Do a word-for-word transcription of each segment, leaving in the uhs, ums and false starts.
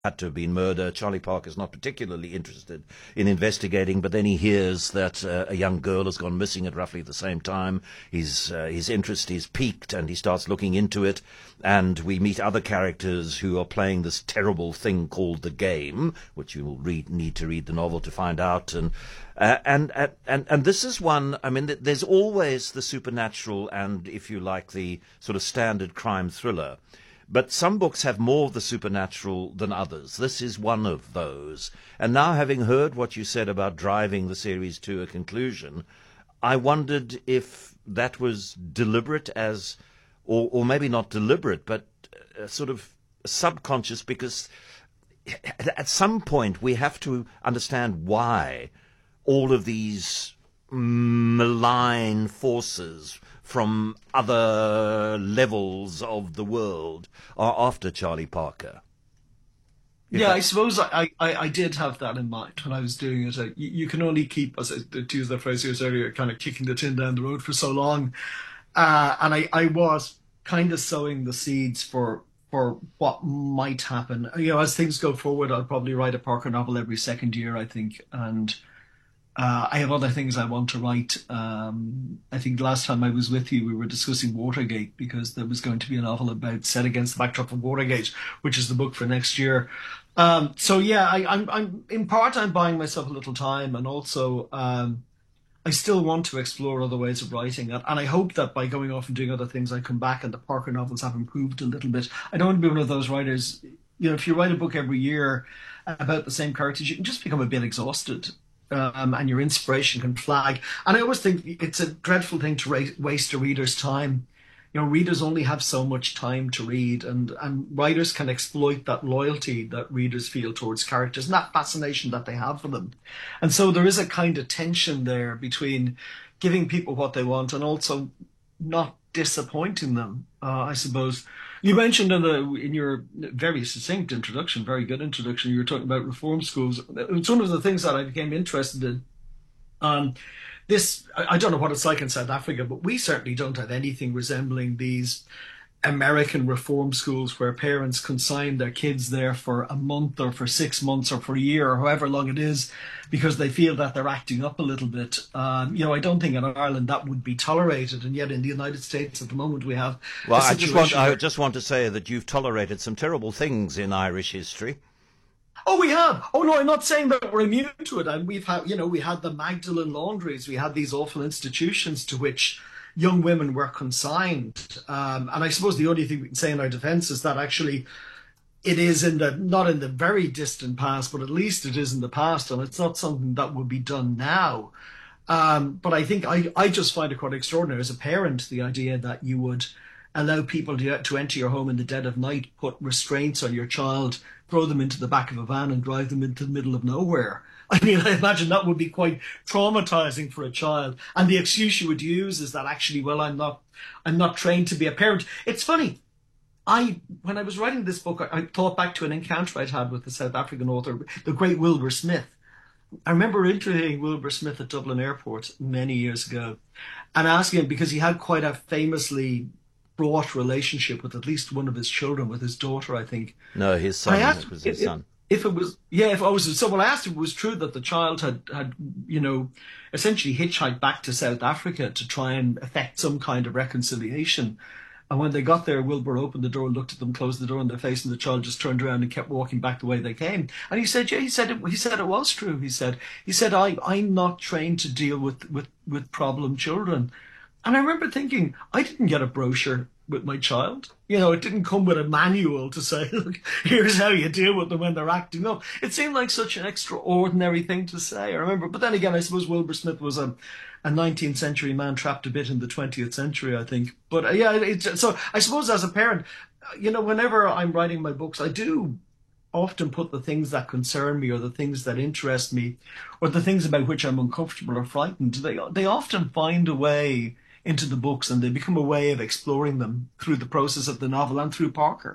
had to have been murder. Charlie Parker's not particularly interested in investigating, but then he hears that uh, a young girl has gone missing at roughly the same time. His uh, his interest is piqued, and he starts looking into it. And we meet other characters who are playing this terrible thing called the game, which you will read need to read the novel to find out. And uh, and, and and and this is one. I mean, there's always the supernatural, and if you like, the sort of standard crime thriller. But some books have more of the supernatural than others. This is one of those. And now, having heard what you said about driving the series to a conclusion, I wondered if that was deliberate as, or, or maybe not deliberate, but uh, sort of subconscious, because at some point we have to understand why all of these malign forces from other levels of the world are after Charlie Parker. If yeah, I suppose I, I, I did have that in mind when I was doing it. You, you can only keep, as I to use that phrase used earlier, kind of kicking the tin down the road for so long. Uh, and I, I was kind of sowing the seeds for for what might happen. You know, as things go forward, I'll probably write a Parker novel every second year, I think. And Uh, I have other things I want to write. Um, I think last time I was with you, we were discussing Watergate, because there was going to be a novel about set against the backdrop of Watergate, which is the book for next year. Um, so yeah, I, I'm, I'm in part I'm buying myself a little time, and also um, I still want to explore other ways of writing, and, and I hope that by going off and doing other things, I come back and the Parker novels have improved a little bit. I don't want to be one of those writers. You know, if you write a book every year about the same characters, you can just become a bit exhausted. Um, and your inspiration can flag. And I always think it's a dreadful thing to ra- waste a reader's time. You know, readers only have so much time to read, and, and writers can exploit that loyalty that readers feel towards characters and that fascination that they have for them. And so there is a kind of tension there between giving people what they want and also not disappointing them, uh, I suppose. You mentioned in, the, in your very succinct introduction, very good introduction, you were talking about reform schools. It's one of the things that I became interested in. Um, this, I don't know what it's like in South Africa, but we certainly don't have anything resembling these American reform schools where parents consign their kids there for a month or for six months or for a year or however long it is, because they feel that they're acting up a little bit. Um, you know, I don't think in Ireland that would be tolerated, and yet in the United States at the moment we have. Well, I just want I just want to say that you've tolerated some terrible things in Irish history. Oh, we have. Oh, no, I'm not saying that we're immune to it. And we've had, you know, we had the Magdalen laundries. We had these awful institutions to which young women were consigned. Um, and I suppose the only thing we can say in our defense is that actually it is in the, not in the very distant past, but at least it is in the past. And it's not something that would be done now. Um, but I think I, I just find it quite extraordinary as a parent, the idea that you would allow people to, to enter your home in the dead of night, put restraints on your child, throw them into the back of a van and drive them into the middle of nowhere. I mean, I imagine that would be quite traumatizing for a child. And the excuse you would use is that actually, well, I'm not, I'm not trained to be a parent. It's funny. I, when I was writing this book, I, I thought back to an encounter I'd had with the South African author, the great Wilbur Smith. I remember interviewing Wilbur Smith at Dublin Airport many years ago and asking him, because he had quite a famously fraught relationship with at least one of his children, with his daughter, I think. No, his son. Asked, it was his if, son. If it was, yeah, if I was, so when I asked if it was true that the child had, had, you know, essentially hitchhiked back to South Africa to try and effect some kind of reconciliation. And when they got there, Wilbur opened the door, looked at them, closed the door in their face, and the child just turned around and kept walking back the way they came. And he said, yeah, he said it, he said it was true. He said, he said, I, I'm not trained to deal with, with, with problem children. And I remember thinking, I didn't get a brochure with my child. You know, it didn't come with a manual to say, look, here's how you deal with them when they're acting up. It seemed like such an extraordinary thing to say, I remember. But then again, I suppose Wilbur Smith was a, a nineteenth century man trapped a bit in the twentieth century, I think. But uh, yeah, it's, so I suppose as a parent, you know, whenever I'm writing my books, I do often put the things that concern me or the things that interest me or the things about which I'm uncomfortable or frightened. They, they often find a way into the books, and they become a way of exploring them through the process of the novel and through Parker.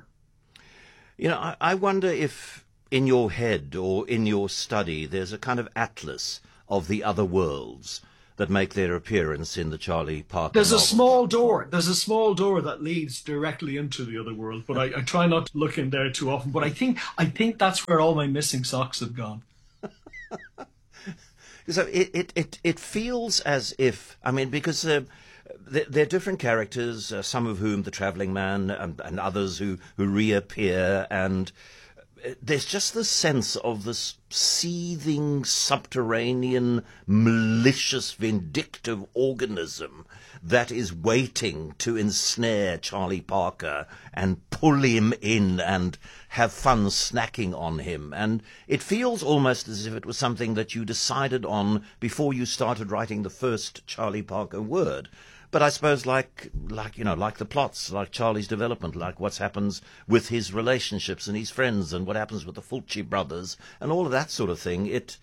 You know, I, I wonder if in your head or in your study there's a kind of atlas of the other worlds, that make their appearance in the Charlie Parker There's novel. a small door. There's a small door that leads directly into the other world, but I, I try not to look in there too often. But I think I think that's where all my missing socks have gone. So it, it, it, it feels as if, I mean, because uh, they're, they're different characters, uh, some of whom the travelling man and, and others who, who reappear, and there's just this sense of this seething, subterranean, malicious, vindictive organism that is waiting to ensnare Charlie Parker and pull him in and have fun snacking on him. And it feels almost as if it was something that you decided on before you started writing the first Charlie Parker word. But I suppose like, like, you know, like the plots, like Charlie's development, like what happens with his relationships and his friends and what happens with the Fulci brothers and all of that sort of thing, it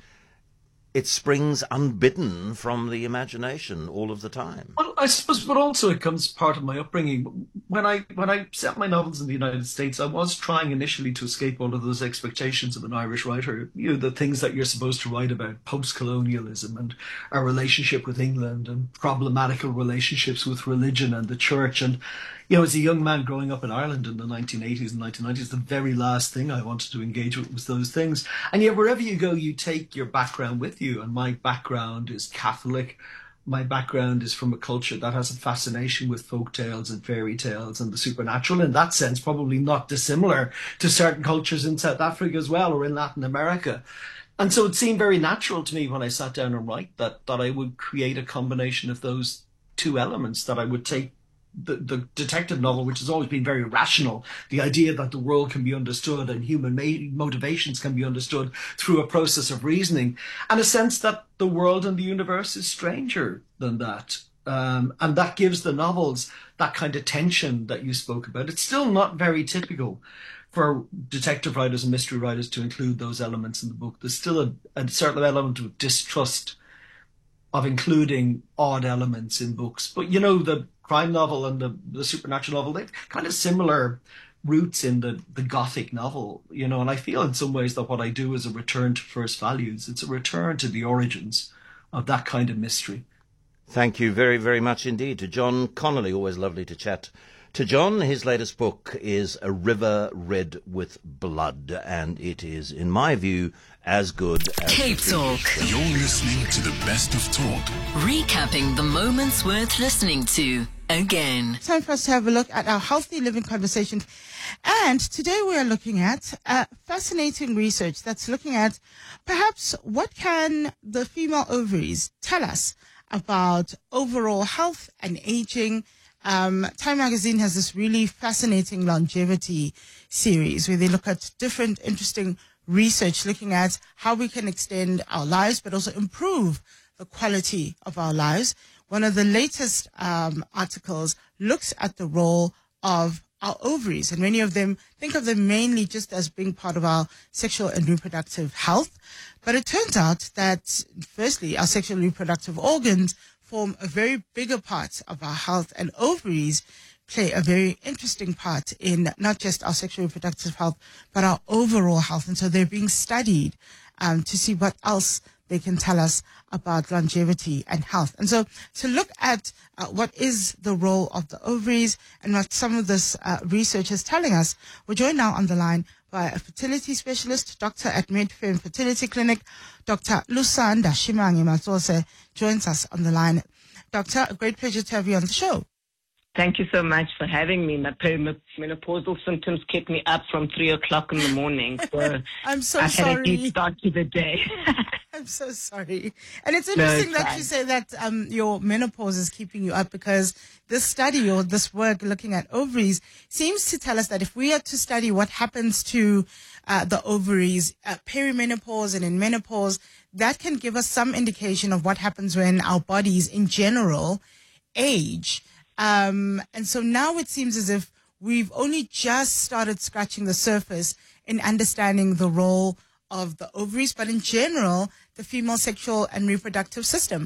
it springs unbidden from the imagination all of the time. Well, I suppose, but also it comes part of my upbringing. When I when I set my novels in the United States, I was trying initially to escape all of those expectations of an Irish writer. You know, the things that you're supposed to write about, post-colonialism and our relationship with England and problematical relationships with religion and the church. And, you know, as a young man growing up in Ireland in the nineteen eighties and nineteen nineties, the very last thing I wanted to engage with was those things. And yet wherever you go, you take your background with you. And my background is Catholic. My background is from a culture that has a fascination with folk tales and fairy tales and the supernatural. In that sense, probably not dissimilar to certain cultures in South Africa as well, or in Latin America. And so it seemed very natural to me when I sat down and write that, that I would create a combination of those two elements, that I would take The, the detective novel, which has always been very rational, the idea that the world can be understood and human motivations can be understood through a process of reasoning, and a sense that the world and the universe is stranger than that. Um, and that gives the novels that kind of tension that you spoke about. It's still not very typical for detective writers and mystery writers to include those elements in the book. There's still a, a certain element of distrust of including odd elements in books. But, you know, the crime novel and the, the supernatural novel, they've kind of similar roots in the, the Gothic novel, you know, and I feel in some ways that what I do is a return to first values. It's a return to the origins of that kind of mystery. Thank you very, very much indeed to John Connolly. Always lovely to chat to John. His latest book is A River Red with Blood, and it is, in my view, as good as Cape Talk. You're listening to the best of talk. Recapping the moments worth listening to again. Time for us to have a look at our healthy living conversation. And today we are looking at uh, fascinating research that's looking at perhaps what can the female ovaries tell us about overall health and aging. Um, Time Magazine has this really fascinating longevity series where they look at different interesting research looking at how we can extend our lives, but also improve the quality of our lives. One of the latest um, articles looks at the role of our ovaries, and many of them think of them mainly just as being part of our sexual and reproductive health. But it turns out that, firstly, our sexual and reproductive organs form a very bigger part of our health, and ovaries play a very interesting part in not just our sexual reproductive health, but our overall health. And so they're being studied um, to see what else they can tell us about longevity and health. And so to look at uh, what is the role of the ovaries and what some of this uh, research is telling us, we're joined now on the line by a fertility specialist, doctor at Medfem Fertility Clinic, Doctor Lusanda Shimangi Matsose joins us on the line. Doctor, a great pleasure to have you on the show. Thank you so much for having me. My perimenopausal symptoms kept me up from three o'clock in the morning. So I'm so I sorry. had a deep start to the day. I'm so sorry. And it's interesting No, it's that fine. you say that um, your menopause is keeping you up, because this study or this work looking at ovaries seems to tell us that if we are to study what happens to uh, the ovaries, uh, perimenopause and in menopause, that can give us some indication of what happens when our bodies in general age. Um, and so now it seems as if we've only just started scratching the surface in understanding the role of the ovaries, but in general, the female sexual and reproductive system.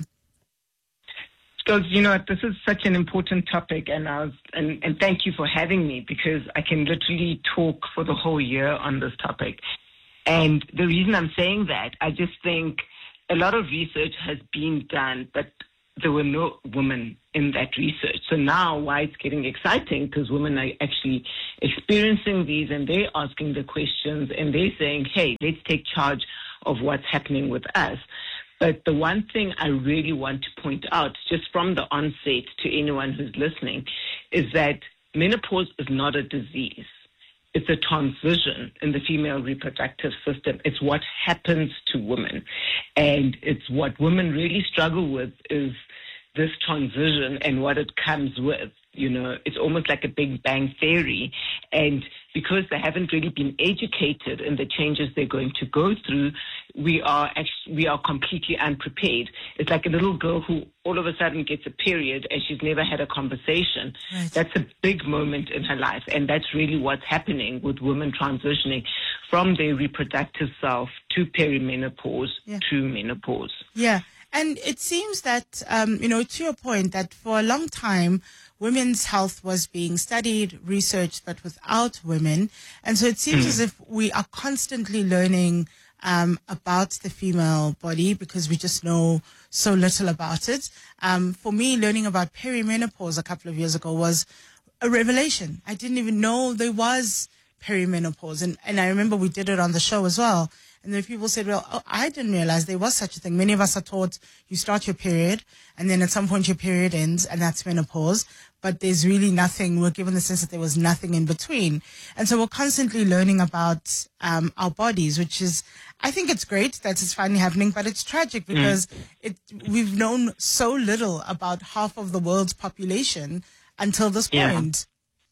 So, you know, this is such an important topic, and I was, and, and thank you for having me, because I can literally talk for the whole year on this topic. And the reason I'm saying that, I just think a lot of research has been done, but there were no women in that research. So now why it's getting exciting, because women are actually experiencing these and they're asking the questions and they're saying, hey, let's take charge of what's happening with us. But the one thing I really want to point out, just from the onset to anyone who's listening, is that menopause is not a disease. It's a transition in the female reproductive system. It's what happens to women. And it's what women really struggle with is this transition and what it comes with. You know, it's almost like a Big Bang theory. And because they haven't really been educated in the changes they're going to go through, we are actually, we are completely unprepared. It's like a little girl who all of a sudden gets a period and she's never had a conversation. Right. That's a big moment in her life. And that's really what's happening with women transitioning from their reproductive self to perimenopause yeah. to menopause. Yeah. And it seems that, um, you know, to your point, that for a long time, women's health was being studied, researched, but without women. And so it seems mm. as if we are constantly learning um, about the female body because we just know so little about it. Um, for me, learning about perimenopause a couple of years ago was a revelation. I didn't even know there was perimenopause. And, and I remember we did it on the show as well. And then people said, well, oh, I didn't realize there was such a thing. Many of us are taught you start your period and then at some point your period ends and that's menopause. But there's really nothing. We're given the sense that there was nothing in between. And so we're constantly learning about um, our bodies, which is, I think it's great that it's finally happening, but it's tragic because mm. it we've known so little about half of the world's population until this yeah. point.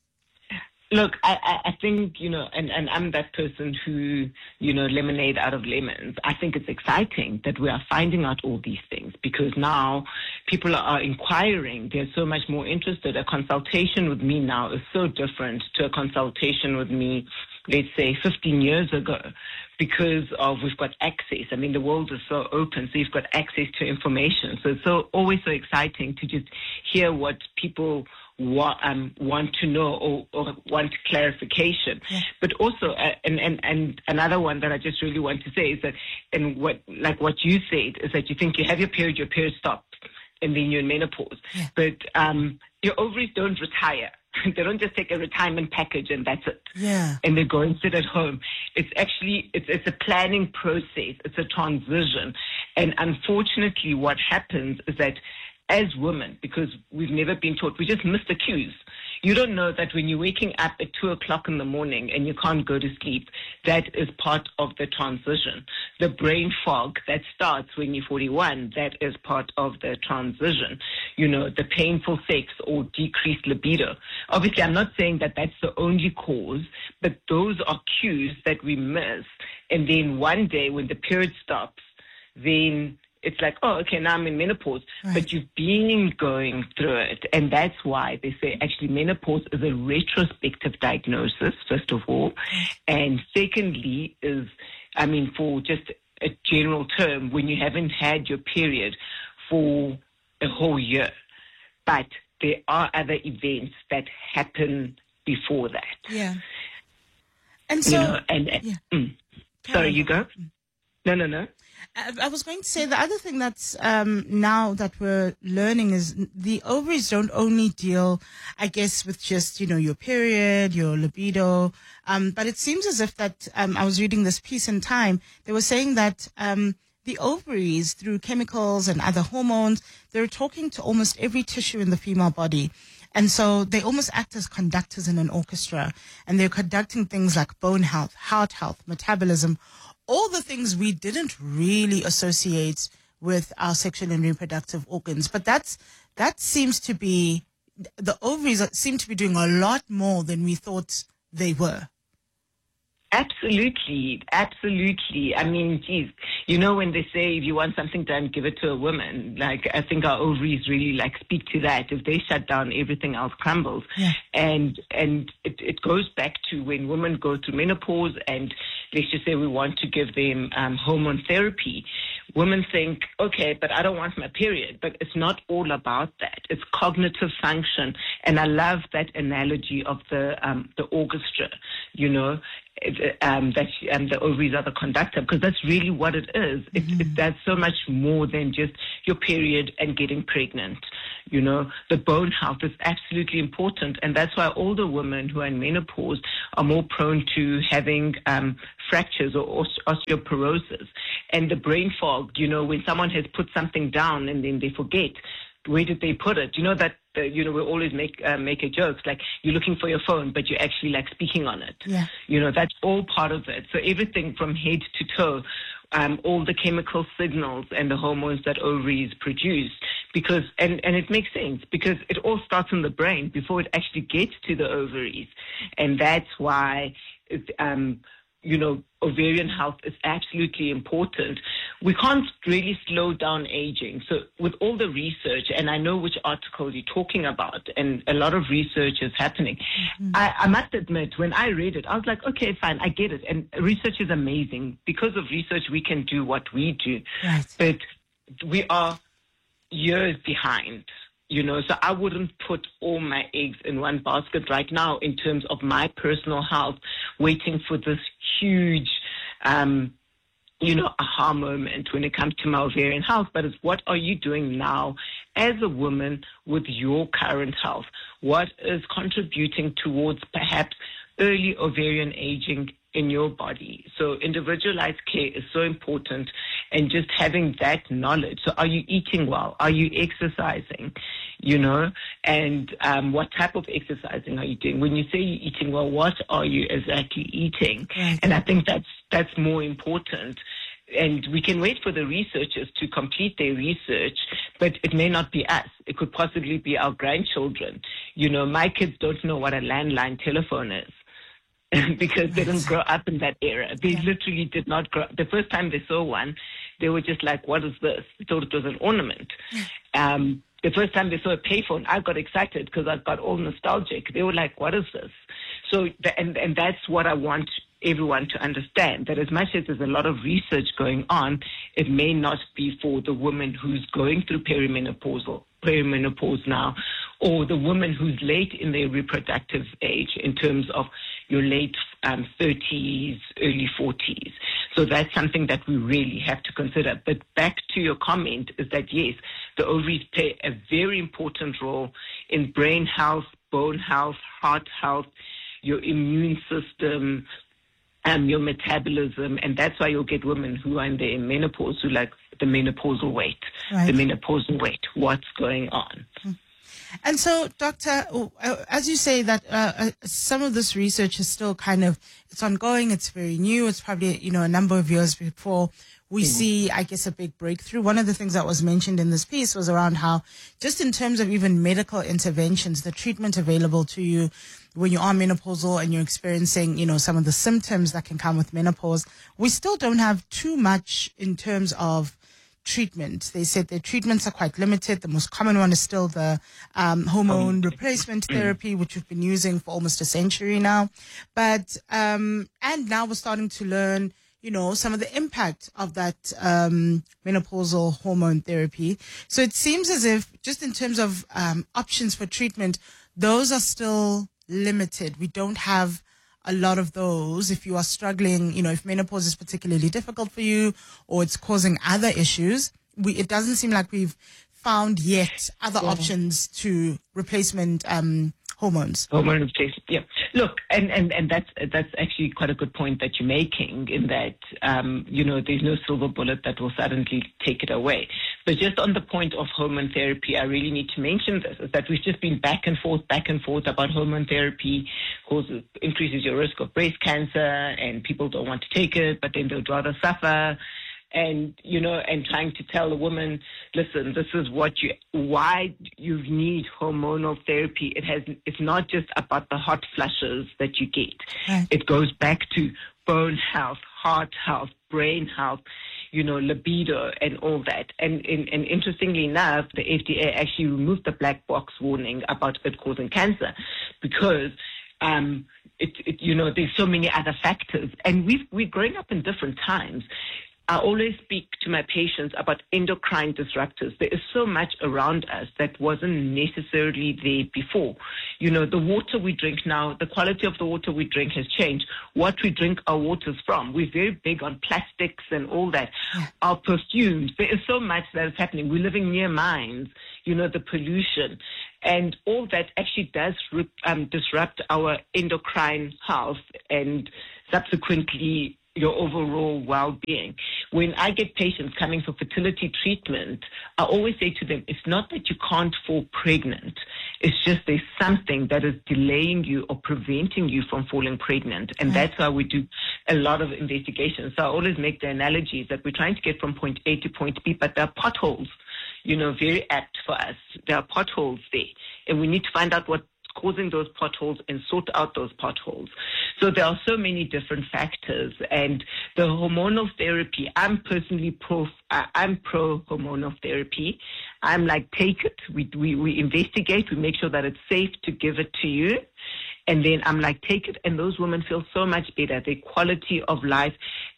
Look, I, I think, you know, and, and I'm that person who, you know, lemonade out of lemons. I think it's exciting that we are finding out all these things because now people are inquiring. They're so much more interested. A consultation with me now is so different to a consultation with me, let's say, fifteen years ago because of we've got access. I mean, the world is so open, so you've got access to information. So it's so always so exciting to just hear what people What, um, want to know or, or want clarification. Yeah. But also, uh, and, and, and another one that I just really want to say is that, and what, like what you said, is that you think you have your period, your period stops, and then you're in menopause. Yeah. But um, your ovaries don't retire. They don't just take a retirement package and that's it. Yeah. And they go and sit at home. It's actually, it's, it's a planning process. It's a transition. And unfortunately, what happens is that as women, because we've never been taught, we just miss the cues. You don't know that when you're waking up at two o'clock in the morning and you can't go to sleep, that is part of the transition. The brain fog that starts when you're forty-one, that is part of the transition. You know, the painful sex or decreased libido. Obviously, I'm not saying that that's the only cause, but those are cues that we miss. And then one day when the period stops, then it's like, oh, okay, now I'm in menopause. Right. But you've been going through it. And that's why they say actually menopause is a retrospective diagnosis, first of all. And secondly is, I mean, for just a general term, when you haven't had your period for a whole year. But there are other events that happen before that. Yeah. And so, you know, and, and yeah. mm. Sorry, you go. No, no, no. I was going to say the other thing that's um, now that we're learning is the ovaries don't only deal, I guess, with just, you know, your period, your libido, um, but it seems as if that um, I was reading this piece in Time. They were saying that um, the ovaries, through chemicals and other hormones, they're talking to almost every tissue in the female body. And so they almost act as conductors in an orchestra, and they're conducting things like bone health, heart health, metabolism, all the things we didn't really associate with our sexual and reproductive organs. But that's, that seems to be, the ovaries seem to be doing a lot more than we thought they were. Absolutely, absolutely. I mean, geez, you know, when they say if you want something done, give it to a woman. Like, I think our ovaries really like speak to that. If they shut down, everything else crumbles. Yeah. And and it, it goes back to when women go through menopause, and let's just say we want to give them um, hormone therapy. women think, okay, but I don't want my period. But it's not all about that. It's cognitive function. And I love that analogy of the um, the orchestra, you know, it, um, that um, the ovaries are the conductor, because that's really what it is. It, mm-hmm. it does so much more than just your period and getting pregnant. You know, the bone health is absolutely important. And that's why older women who are in menopause are more prone to having um, fractures or osteoporosis. And the brain fog, you know, when someone has put something down and then they forget, where did they put it? You know that, uh, you know, we always make uh, make a joke, like you're looking for your phone, but you're actually like speaking on it. Yeah. You know, that's all part of it. So everything from head to toe, um, all the chemical signals and the hormones that ovaries produce, because, and, and it makes sense because it all starts in the brain before it actually gets to the ovaries. And that's why, it, um, you know, ovarian health is absolutely important. We can't really slow down aging. So with all the research, and I know which article you're talking about, and a lot of research is happening. Mm-hmm. I, I must admit, when I read it, I was like, okay, fine, I get it. And research is amazing. Because of research, we can do what we do. Right. But we are years behind. You know, so I wouldn't put all my eggs in one basket right now in terms of my personal health, waiting for this huge, um, you know, aha moment when it comes to my ovarian health. But it's what are you doing now as a woman with your current health? What is contributing towards perhaps early ovarian aging in your body? So individualized care is so important, and just having that knowledge. So are you eating well? Are you exercising? You know, and um, what type of exercising are you doing? When you say you're eating well, what are you exactly eating? Right. And I think that's that's more important. And we can wait for the researchers to complete their research, but it may not be us. It could possibly be our grandchildren. You know, my kids don't know what a landline telephone is. Because they didn't grow up in that era. They yeah. literally did not grow up. The first time they saw one, they were just like, what is this? They thought it was an ornament. Um, the first time they saw a payphone, I got excited because I got all nostalgic. They were like, what is this? So, the, and, and that's what I want everyone to understand, that as much as there's a lot of research going on, it may not be for the woman who's going through perimenopausal, perimenopause now, or the woman who's late in their reproductive age in terms of your late um, thirties, early forties. So that's something that we really have to consider. But back to your comment is that, yes, the ovaries play a very important role in brain health, bone health, heart health, your immune system, um, your metabolism. And that's why you'll get women who are in their menopause who like the menopausal weight, right. the menopausal weight, what's going on. Mm-hmm. And so, Doctor, as you say that uh, some of this research is still kind of, it's ongoing, it's very new, it's probably, you know, a number of years before we mm-hmm. see, I guess, a big breakthrough. One of the things that was mentioned in this piece was around how, just in terms of even medical interventions, the treatment available to you when you are menopausal and you're experiencing, you know, some of the symptoms that can come with menopause, we still don't have too much in terms of treatment. They said their treatments are quite limited. The most common one is still the um, hormone replacement therapy, which we've been using for almost a century now. But um, and now we're starting to learn, you know, some of the impact of that um, menopausal hormone therapy. So it seems as if, just in terms of um, options for treatment, those are still limited. We don't have a lot of those. If you are struggling, you know, if menopause is particularly difficult for you or it's causing other issues, we, it doesn't seem like we've found yet other yeah. options to replacement um, hormones. Hormone replacement, yeah. Look, and, and, and that's that's actually quite a good point that you're making, in that, um, you know, there's no silver bullet that will suddenly take it away. But just on the point of hormone therapy, I really need to mention this, is that we've just been back and forth, back and forth about hormone therapy, causes, increases your risk of breast cancer, and people don't want to take it, but then they'd rather suffer. And, you know, and trying to tell a woman, listen, this is what you, why you need hormonal therapy. It has, it's not just about the hot flushes that you get. Right. It goes back to bone health, heart health, brain health, you know, libido and all that. And, and, and interestingly enough, the F D A actually removed the black box warning about it causing cancer because, um, it, it, you know, there's so many other factors. And we've, we're growing up in different times. I always speak to my patients about endocrine disruptors. There is so much around us that wasn't necessarily there before. You know, the water we drink now, the quality of the water we drink has changed. What we drink our waters from. We're very big on plastics and all that. Yeah. Our perfumes. There is so much that is happening. We're living near mines, you know, the pollution. And all that actually does um, disrupt our endocrine health and subsequently your overall well-being. When I get patients coming for fertility treatment, I always say to them, it's not that you can't fall pregnant. It's just there's something that is delaying you or preventing you from falling pregnant. And that's why we do a lot of investigations. So I always make the analogy that we're trying to get from point A to point B, but there are potholes, you know, very apt for us. There are potholes there. And we need to find out what's causing those potholes and sort out those potholes. So there are so many different factors, and the hormonal therapy, I'm personally pro, I'm pro hormonal therapy. I'm like, take it. We, we, we investigate, we make sure that it's safe to give it to you. And then I'm like, take it. And those women feel so much better. Their quality of life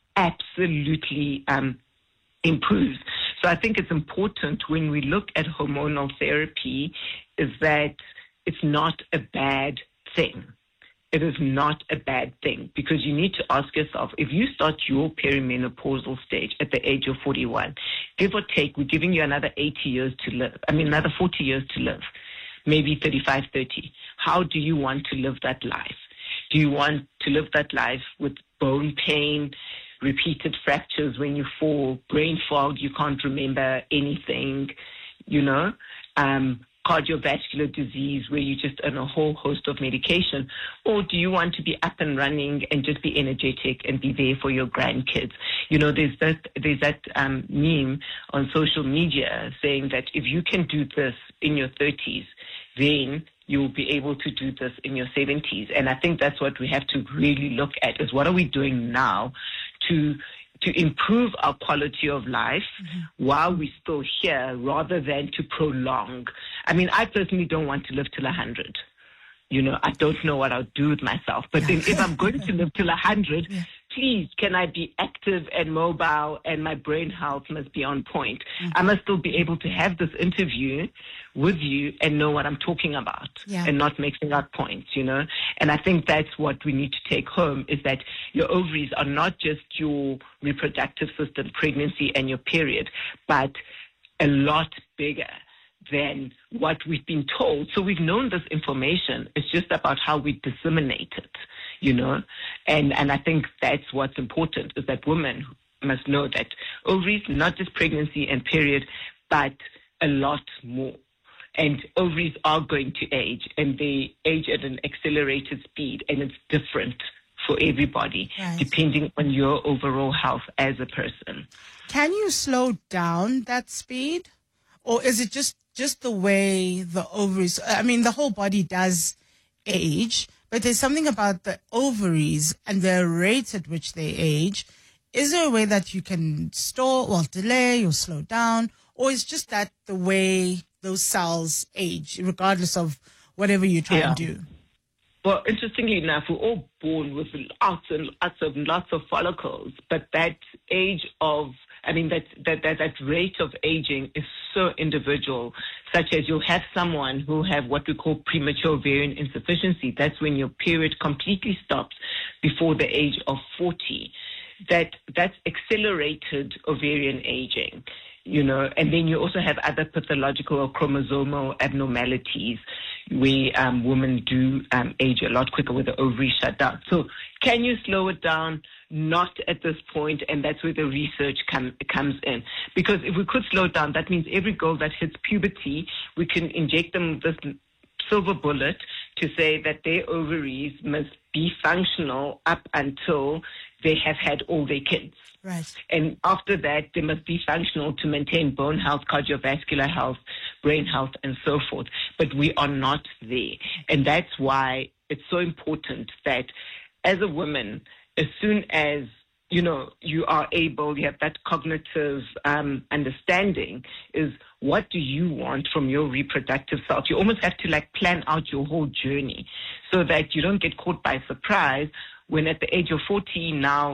absolutely um, improves. So I think it's important when we look at hormonal therapy is that it's not a bad thing. It is not a bad thing, because you need to ask yourself, if you start your perimenopausal stage at the age of forty-one, give or take, we're giving you another eighty years to live. I mean, another forty years to live, maybe thirty-five, thirty. How do you want to live that life? Do you want to live that life with bone pain, repeated fractures when you fall, brain fog, you can't remember anything, you know, um, cardiovascular disease where you're just on a whole host of medication? Or do you want to be up and running and just be energetic and be there for your grandkids? You know, there's that, there's that um, meme on social media saying that if you can do this in your thirties, then you'll be able to do this in your seventies. And I think that's what we have to really look at, is what are we doing now to to improve our quality of life mm-hmm. while we're still here, rather than to prolong. I mean, I personally don't want to live till one hundred. You know, I don't know what I'll do with myself. But then if I'm going to live till one hundred, yeah. please, can I be active and mobile, and my brain health must be on point. Mm-hmm. I must still be able to have this interview with you and know what I'm talking about yeah. and not mixing up points, you know. And I think that's what we need to take home, is that your ovaries are not just your reproductive system, pregnancy and your period, but a lot bigger than what we've been told. So we've known this information. It's just about how we disseminate it, you know. And and I think that's what's important, is that women must know that ovaries, not just pregnancy and period, but a lot more. And ovaries are going to age, and they age at an accelerated speed, and it's different for everybody, right. depending on your overall health as a person. Can you slow down that speed? Or is it just, just the way the ovaries, I mean, the whole body does age, but there's something about the ovaries and the rate at which they age. Is there a way that you can stall or delay or slow down? Or is just that the way those cells age, regardless of whatever you try yeah. to do? Well, interestingly enough, we're all born with lots and lots of lots of follicles, but that age of, I mean, that, that, that, that rate of aging is so individual, such as you'll have someone who have what we call premature ovarian insufficiency. That's when your period completely stops before the age of forty. That, that's accelerated ovarian aging. You know, and then you also have other pathological or chromosomal abnormalities where um, women do um, age a lot quicker with the ovaries shut down. So can you slow it down? Not at this point, and that's where the research come, comes in. Because if we could slow it down, that means every girl that hits puberty, we can inject them with this silver bullet to say that their ovaries must be functional up until they have had all their kids. Right. And after that, they must be functional to maintain bone health, cardiovascular health, brain health, and so forth. But we are not there. And that's why it's so important that as a woman, as soon as, you know, you are able, you have that cognitive um, understanding, is what do you want from your reproductive self? You almost have to like plan out your whole journey so that you don't get caught by surprise when at the age of forty now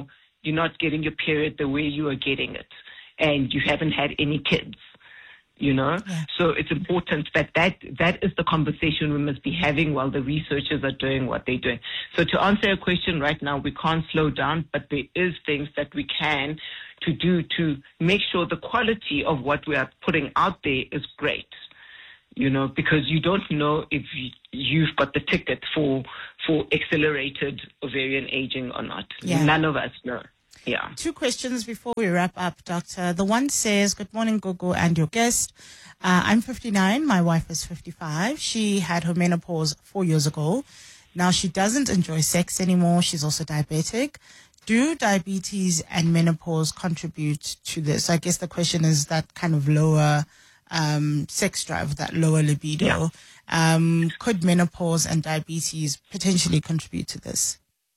you're not getting your period the way you are getting it, and you haven't had any kids. You know, yeah. So it's important that, that that is the conversation we must be having while the researchers are doing what they're doing. So to answer your question right now, we can't slow down, but there is things that we can to do to make sure the quality of what we are putting out there is great. You know, because you don't know if you've got the ticket for for accelerated ovarian aging or not. Yeah. None of us know. Yeah. Two questions before we wrap up, Doctor. The one says, good morning, Gogo, and your guest. Uh, I'm fifty-nine. My wife is fifty-five. She had her menopause four years ago. Now she doesn't enjoy sex anymore. She's also diabetic. Do diabetes and menopause contribute to this? I guess the question is that kind of lower um, sex drive, that lower libido. Yeah. Um, could menopause and diabetes potentially contribute to this?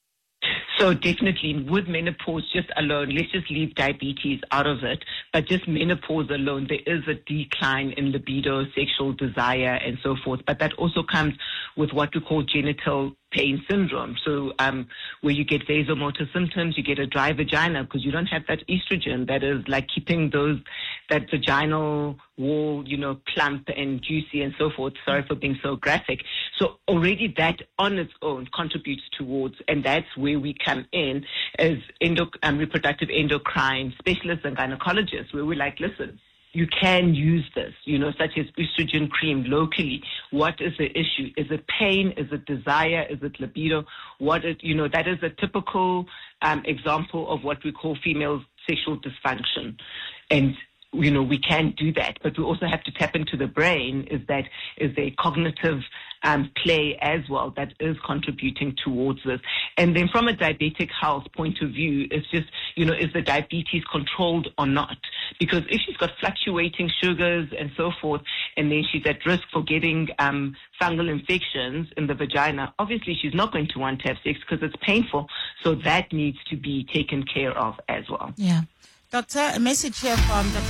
So definitely with menopause just alone, let's just leave diabetes out of it, but just menopause alone, there is a decline in libido, sexual desire, and so forth. But that also comes with what we call genital pain syndrome. So um, where you get vasomotor symptoms, you get a dry vagina because you don't have that estrogen that is like keeping those, that vaginal wall, you know, plump and juicy and so forth. Sorry for being so graphic. So already that on its own contributes towards, and that's where we come in as endo, um, reproductive endocrine specialists and gynecologists, where we're like, listen, you can use this, you know, such as estrogen cream locally. What is the issue? Is it pain? Is it desire? Is it libido? What is, you know, that is a typical um, example of what we call female sexual dysfunction. And you know, we can do that, but we also have to tap into the brain. Is that is there cognitive um, play as well that is contributing towards this? And then from a diabetic health point of view, it's just, you know, is the diabetes controlled or not? Because if she's got fluctuating sugars and so forth, and then she's at risk for getting um, fungal infections in the vagina, obviously she's not going to want to have sex because it's painful. So that needs to be taken care of as well. Yeah. Doctor, a message here from Doctor